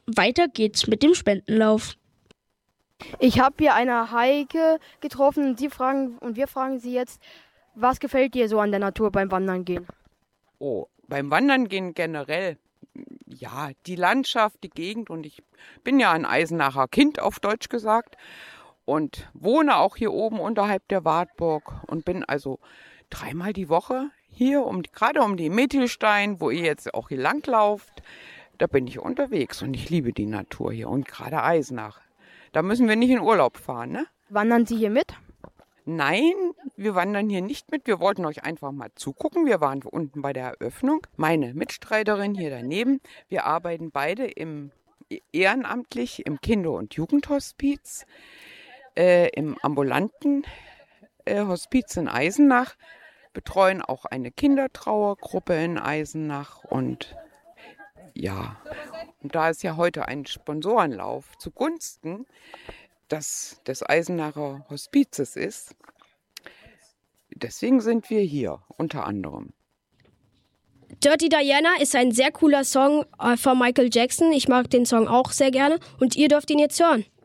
weiter geht's mit dem Spendenlauf. Ich habe hier eine Heike getroffen und wir fragen sie jetzt, was gefällt dir so an der Natur beim Wandern gehen? Oh, beim Wandern gehen generell, ja, die Landschaft, die Gegend, und ich bin ja ein Eisenacher Kind, auf Deutsch gesagt, und wohne auch hier oben unterhalb der Wartburg und bin also 3-mal die Woche hier, gerade um die Methelstein, wo ihr jetzt auch hier langlauft, da bin ich unterwegs und ich liebe die Natur hier und gerade Eisenach. Da müssen wir nicht in Urlaub fahren, ne? Wandern Sie hier mit? Nein, wir wandern hier nicht mit. Wir wollten euch einfach mal zugucken. Wir waren unten bei der Eröffnung. Meine Mitstreiterin hier daneben. Wir arbeiten beide ehrenamtlich im Kinder- und Jugendhospiz, im ambulanten Hospiz in Eisenach, betreuen auch eine Kindertrauergruppe in Eisenach und ja, und da es ja heute ein Sponsorenlauf zugunsten des Eisenacher Hospizes ist, deswegen sind wir hier unter anderem. Dirty Diana ist ein sehr cooler Song von Michael Jackson. Ich mag den Song auch sehr gerne und ihr dürft ihn jetzt hören.